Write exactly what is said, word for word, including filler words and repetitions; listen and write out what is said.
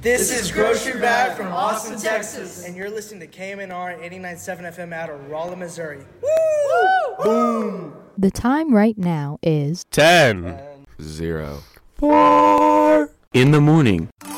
This is Grocery Bag from Austin, Texas. And you're listening to K M N R eighty-nine point seven F M out of Rolla, Missouri. Woo! Boom! The time right now is ten, zero, four in the morning.